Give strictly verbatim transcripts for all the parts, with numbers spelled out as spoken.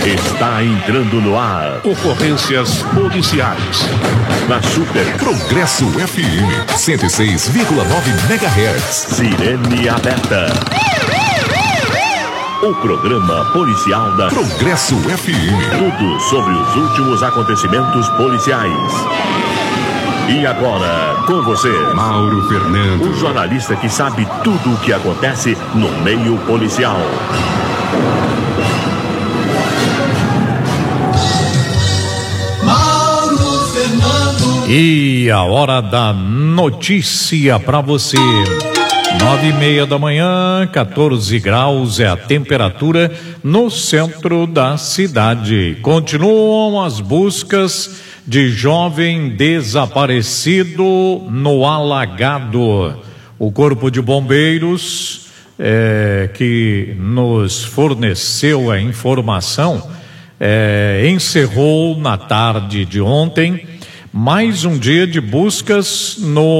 Está entrando no ar. Ocorrências policiais. Na Super Progresso F M cento e seis vírgula nove megahertz. Sirene aberta. O programa policial da Progresso F M. Tudo sobre os últimos acontecimentos policiais. E agora, com você, Mauro Fernando, o jornalista que sabe tudo o que acontece no meio policial. Mauro Fernando. E a hora da notícia para você. Nove e meia da manhã, quatorze graus é a temperatura no centro da cidade. Continuam as buscas de jovem desaparecido no alagado. O Corpo de Bombeiros, é, que nos forneceu a informação, é, encerrou na tarde de ontem mais um dia de buscas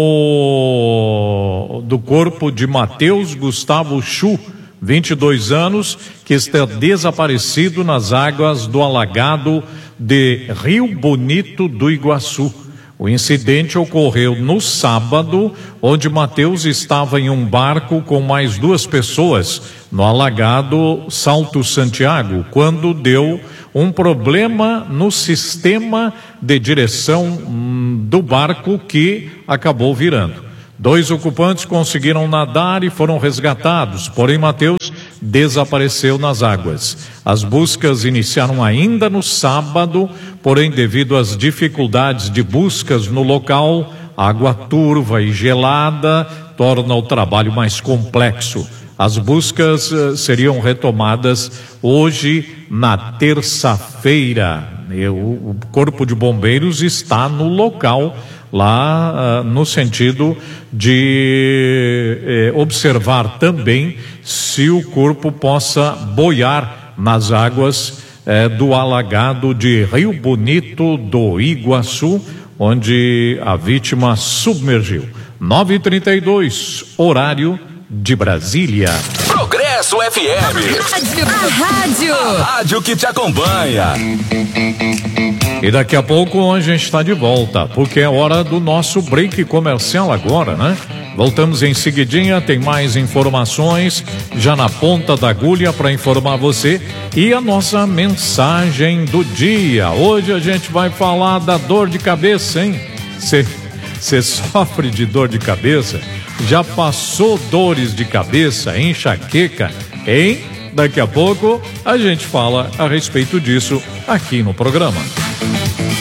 no do corpo de Matheus Gustavo Chu, vinte e dois anos, que está desaparecido nas águas do alagado de Rio Bonito do Iguaçu. O incidente ocorreu no sábado, onde Matheus estava em um barco com mais duas pessoas no alagado Salto Santiago, quando deu um problema no sistema de direção hum, do barco, que acabou virando. Dois ocupantes conseguiram nadar e foram resgatados, porém Matheus desapareceu nas águas. As buscas iniciaram ainda no sábado, porém devido às dificuldades de buscas no local, água turva e gelada torna o trabalho mais complexo. As buscas uh, seriam retomadas hoje, na terça-feira. O Corpo de Bombeiros está no local, lá uh, no sentido de eh, observar também se o corpo possa boiar nas águas eh, do alagado de Rio Bonito do Iguaçu, onde a vítima submergiu. nove e trinta e dois, horário de Brasília. Progresso F M. A rádio. A rádio que te acompanha. E daqui a pouco a gente está de volta, porque é hora do nosso break comercial agora, né? Voltamos em seguidinha, tem mais informações já na ponta da agulha para informar você, e a nossa mensagem do dia. Hoje a gente vai falar da dor de cabeça, hein? Você sofre de dor de cabeça? Já passou dores de cabeça, enxaqueca, hein? Daqui a pouco a gente fala a respeito disso aqui no programa.